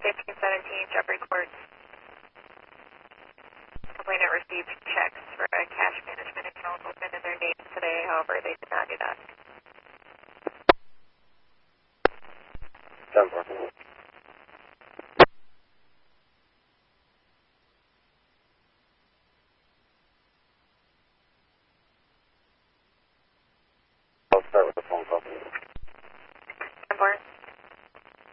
1517 Jeffrey Court. Complainant received checks for a cash management account opened in their name today, however, they did not do that. 10-4.